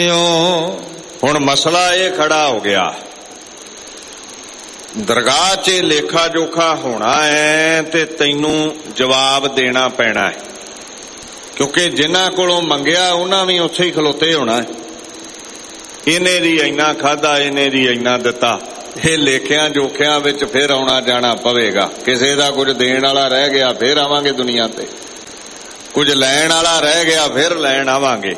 ਹੁਣ ਮਸਲਾ ਇਹ ਖੜਾ ਹੋ ਗਿਆ, ਦਰਗਾਹ 'ਚ ਲੇਖਾ ਜੋਖਾ ਹੋਣਾ ਹੈ ਤੇ ਤੈਨੂੰ ਜਵਾਬ ਦੇਣਾ ਪੈਣਾ ਹੈ, ਕਿਉਂਕਿ ਜਿਨ੍ਹਾਂ ਕੋਲੋਂ ਮੰਗਿਆ ਉਹਨਾਂ ਵੀ ਉੱਥੇ ਹੀ ਖਲੋਤੇ ਹੋਣਾ ਹੈ। ਇਹਨੇ ਦੀ ਇੰਨਾ ਖਾਧਾ, ਇਹਨੇ ਦੀ ਇੰਨਾ ਦਿੱਤਾ, ਇਹ ਲੇਖਿਆਂ ਜੋਖਿਆਂ ਵਿੱਚ ਫਿਰ ਆਉਣਾ ਜਾਣਾ ਪਵੇਗਾ। ਕਿਸੇ ਦਾ ਕੁਝ ਦੇਣ ਵਾਲਾ ਰਹਿ ਗਿਆ ਫਿਰ ਆਵਾਂਗੇ ਦੁਨੀਆ ਤੇ, ਕੁਝ ਲੈਣ ਵਾਲਾ ਰਹਿ ਗਿਆ ਫਿਰ ਲੈਣ ਆਵਾਂਗੇ।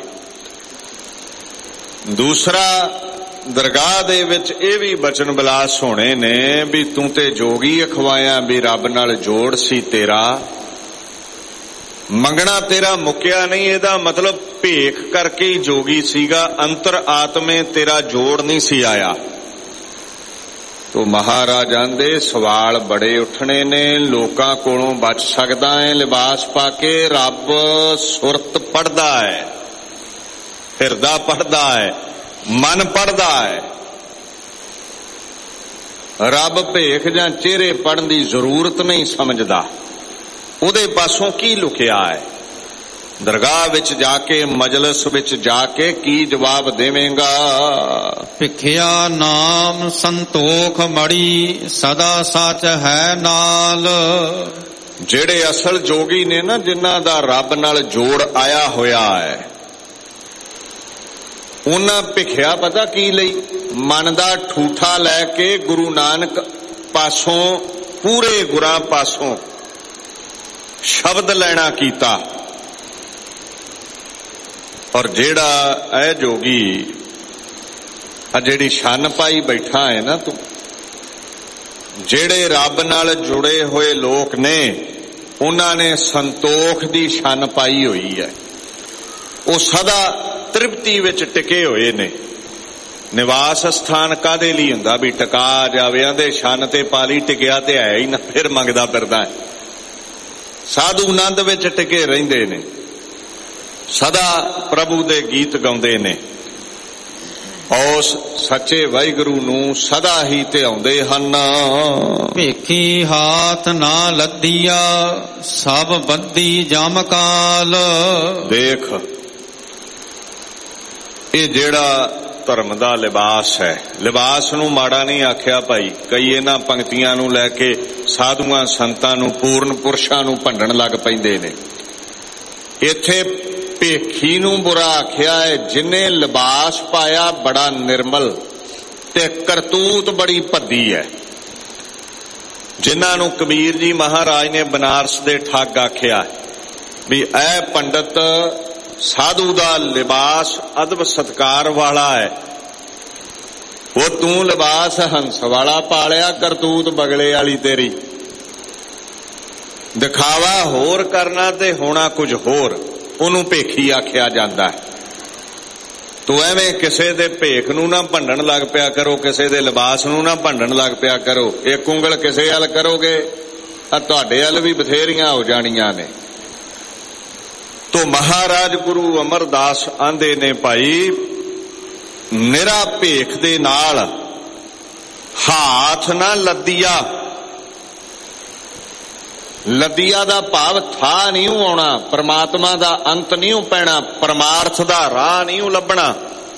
ਦੂਸਰਾ, ਦਰਗਾਹ ਦੇ ਵਿੱਚ ਇਹ ਵੀ ਬਚਨ ਬਿਲਾਸ ਹੋਣੇ ਨੇ ਵੀ ਤੂੰ ਤੇ ਜੋਗੀ ਅਖਵਾਇਆ, ਵੀ ਰੱਬ ਨਾਲ ਜੋੜ ਸੀ ਤੇਰਾ, ਮੰਗਣਾ ਤੇਰਾ ਮੁੱਕਿਆ ਨਹੀਂ। ਇਹਦਾ ਮਤਲਬ ਭੇਖ ਕਰਕੇ ਹੀ ਜੋਗੀ ਸੀਗਾ, ਅੰਤਰ ਆਤਮੇ ਤੇਰਾ ਜੋੜ ਨਹੀਂ ਸੀ ਆਇਆ। ਤੋ ਮਹਾਰਾਜ ਆਂਦੇ ਸਵਾਲ ਬੜੇ ਉੱਠਣੇ ਨੇ, ਲੋਕਾਂ ਕੋਲੋਂ ਬਚ ਸਕਦਾ ਹੈ ਲਿਬਾਸ ਪਾ ਕੇ। ਰੱਬ ਸੁਰਤ ਪੜਦਾ ਹੈ, ਹਿਰਦਾ ਪੜਦਾ ਹੈ, ਮਨ ਪੜਦਾ ਹੈ। ਰੱਬ ਭੇਖ ਜਾਂ ਚਿਹਰੇ ਪੜਨ ਦੀ ਜ਼ਰੂਰਤ ਨਹੀਂ ਸਮਝਦਾ। ਉਹਦੇ ਪਾਸੋਂ ਕੀ ਲੁਕਿਆ ਹੈ? ਦਰਗਾਹ ਵਿੱਚ ਜਾ ਕੇ, ਮਜਲਿਸ ਵਿੱਚ ਜਾ ਕੇ ਕੀ ਜਵਾਬ ਦੇਵੇਂਗਾ? ਭਿਖਿਆ ਨਾਮ ਸੰਤੋਖ ਮੜੀ, ਸਦਾ ਸੱਚ ਹੈ ਨਾਲ। ਜਿਹੜੇ ਅਸਲ ਜੋਗੀ ਨੇ ਨਾ, ਜਿਨ੍ਹਾਂ ਦਾ ਰੱਬ ਨਾਲ ਜੋੜ ਆਇਆ ਹੋਇਆ ਹੈ, ਉਹਨਾਂ ਭਿਖਿਆ ਪਤਾ ਕੀ ਲਈ? ਮਨ ਦਾ ਠੂਠਾ ਲੈ ਕੇ ਗੁਰੂ ਨਾਨਕ ਪਾਸੋਂ, ਪੂਰੇ ਗੁਰਾਂ ਪਾਸੋਂ ਸ਼ਬਦ ਲੈਣਾ ਕੀਤਾ। ਔਰ ਜਿਹੜਾ ਇਹ ਜੋਗੀ ਆ ਜਿਹੜੀ ਛੰਨ ਪਾਈ ਬੈਠਾ ਹੈ ਨਾ ਤੂੰ, ਜਿਹੜੇ ਰੱਬ ਨਾਲ ਜੁੜੇ ਹੋਏ ਲੋਕ ਨੇ ਉਹਨਾਂ ਨੇ ਸੰਤੋਖ ਦੀ ਛੰਨ ਪਾਈ ਹੋਈ ਹੈ। ਉਹ ਸਦਾ ਤ੍ਰਿਪਤੀ ਵਿੱਚ ਟਿਕੇ ਹੋਏ ਨੇ। ਨਿਵਾਸ ਸਥਾਨ ਕਾਹਦੇ ਲਈ ਹੁੰਦਾ? ਵੀ ਟਿਕਾ ਜਾਵੇ। ਆਂਦੇ ਛੰਨ ਤੇ ਪਾਲੀ, ਟਿਕਿਆ ਤੇ ਹੈ ਹੀ ਨਾ, ਫਿਰ ਮੰਗਦਾ ਫਿਰਦਾ ਹੈ। ਸਾਧੂ ਆਨੰਦ ਵਿੱਚ ਟਿਕੇ ਰਹਿੰਦੇ ਨੇ, ਸਦਾ ਪ੍ਰਭੂ ਦੇ ਗੀਤ ਗਾਉਂਦੇ ਨੇ, ਉਸ ਸੱਚੇ ਵਾਹਿਗੁਰੂ ਨੂੰ ਸਦਾ ਹੀ ਧਿਆਉਂਦੇ ਹਨ। ਭੇਖੀ ਹਾਥ ਨਾ ਲੱਦੀਆ, ਸਭ ਬੱਦੀ ਜਮ ਕਾਲ। ਦੇਖ, ਇਹ ਜਿਹੜਾ ਧਰਮ ਦਾ ਲਿਬਾਸ ਹੈ, ਲਿਬਾਸ ਨੂੰ ਮਾੜਾ ਨਹੀਂ ਆਖਿਆ ਭਾਈ। ਕਈ ਇਹਨਾਂ ਪੰਕਤੀਆਂ ਨੂੰ ਲੈ ਕੇ ਸਾਧੂਆਂ ਸੰਤਾਂ ਨੂੰ, ਪੂਰਨ ਪੁਰਸ਼ਾਂ ਨੂੰ ਭੰਡਣ ਲੱਗ ਪੈਂਦੇ ਨੇ। ਇੱਥੇ ਭੇਖੀ ਨੂੰ ਬੁਰਾ ਆਖਿਆ ਹੈ, ਜਿਨੇ ਲਿਬਾਸ ਪਾਇਆ ਬੜਾ ਨਿਰਮਲ ਤੇ ਕਰਤੂਤ ਬੜੀ ਭੱਦੀ ਹੈ। ਜਿਨ੍ਹਾਂ ਨੂੰ ਕਬੀਰ ਜੀ ਮਹਾਰਾਜ ਨੇ ਬਨਾਰਸ ਦੇ ਠੱਗ ਆਖਿਆ ਵੀ ਇਹ ਪੰਡਤ ਸਾਧੂ ਦਾ ਲਿਬਾਸ ਅਦਬ ਸਤਕਾਰ ਵਾਲਾ ਹੈ, ਉਹ ਤੂੰ ਲਿਬਾਸ ਹੰਸ ਵਾਲਾ ਪਾਲਿਆ, ਕਰਤੂਤ ਬਗਲੇ ਵਾਲੀ ਤੇਰੀ। ਦਿਖਾਵਾ ਹੋਰ ਕਰਨਾ ਤੇ ਹੋਣਾ ਕੁਝ ਹੋਰ, ਉਹਨੂੰ ਭੇਖੀ ਆਖਿਆ ਜਾਂਦਾ ਹੈ। ਤੂੰ ਐਵੇਂ ਕਿਸੇ ਦੇ ਭੇਖ ਨੂੰ ਨਾ ਭੰਡਣ ਲੱਗ ਪਿਆ ਕਰੋ, ਕਿਸੇ ਦੇ ਲਿਬਾਸ ਨੂੰ ਨਾ ਭੰਡਣ ਲੱਗ ਪਿਆ ਕਰੋ। ਇੱਕ ਉਂਗਲ ਕਿਸੇ ਵੱਲ ਕਰੋਗੇ ਤਾਂ ਤੁਹਾਡੇ ਵੱਲ ਵੀ ਬਥੇਰੀਆਂ ਹੋ ਜਾਣੀਆਂ ਨੇ। ਤੋ ਮਹਾਰਾਜ ਗੁਰੂ ਅਮਰਦਾਸ ਆਂਦੇ ਨੇ ਭਾਈ, ਨਿਰਾ ਭੇਖ ਦੇ ਨਾਲ ਹਾਥ ਨਾ ਲੱਦੀਆ। ਲੱਦੀਆ ਦਾ ਭਾਵ ਥਾ ਨਹੀਂ ਆਉਣਾ, ਪਰਮਾਤਮਾ ਦਾ ਅੰਤ ਨਹੀਂ ਪੈਣਾ, ਪਰਮਾਰਥ ਦਾ ਰਾਹ ਨਹੀਂ ਲੱਭਣਾ।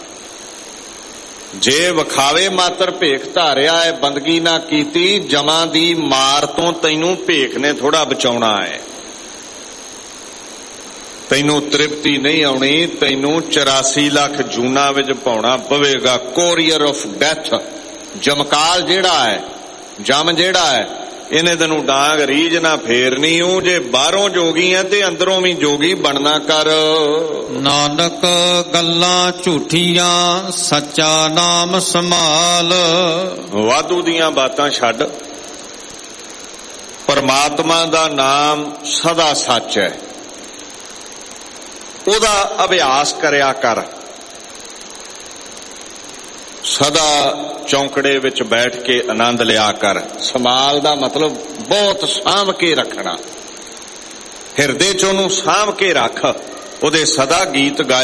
ਜੇ ਵਿਖਾਵੇ ਮਾਤਰ ਭੇਖ ਧਾਰਿਆ ਹੈ, ਬੰਦਗੀ ਨਾ ਕੀਤੀ, ਜਮਾਂ ਦੀ ਮਾਰ ਤੋਂ ਤੈਨੂੰ ਭੇਖ ਨੇ ਥੋੜਾ ਬਚਾਉਣਾ ਹੈ। ਤੈਨੂੰ ਤ੍ਰਿਪਤੀ ਨਹੀਂ ਆਉਣੀ, ਤੈਨੂੰ 84 ਲੱਖ ਜੂਨਾਂ ਵਿੱਚ ਪਾਉਣਾ ਪਵੇਗਾ। ਕੋਰੀਅਰ ਆਫ ਡੈਥ, ਜਮਕਾਲ ਜਿਹੜਾ ਹੈ, ਜਮ ਜਿਹੜਾ ਹੈ, ਇਹਨੇ ਤੈਨੂੰ ਡਾਂਗ ਰੀਝ ਨਾ ਫੇਰਨੀ। ਉਹ ਜੇ ਬਾਹਰੋਂ ਜੋਗੀ ਹੈ ਤੇ ਅੰਦਰੋਂ ਵੀ ਜੋਗੀ ਬਣਨਾ ਕਰ। ਨਾਨਕ ਗੱਲਾਂ ਝੂਠੀਆਂ, ਸੱਚਾ ਨਾਮ ਸੰਭਾਲ। ਵਾਧੂ ਦੀਆਂ ਬਾਤਾਂ ਛੱਡ, ਪਰਮਾਤਮਾ ਦਾ ਨਾਮ ਸਦਾ ਸੱਚ ਹੈ, ਉਹਦਾ ਅਭਿਆਸ ਕਰਿਆ ਕਰ। ਸਦਾ ਚੌਂਕੜੇ ਵਿੱਚ ਬੈਠ ਕੇ ਆਨੰਦ ਲਿਆ ਕਰ। ਸੰਭਾਲ ਦਾ ਮਤਲਬ ਬਹੁਤ ਸਾਂਭ ਕੇ ਰੱਖਣਾ, ਹਿਰਦੇ ਚ ਉਹਨੂੰ ਸਾਂਭ ਕੇ ਰੱਖ, ਉਹਦੇ ਸਦਾ ਗੀਤ ਗਾਇਆ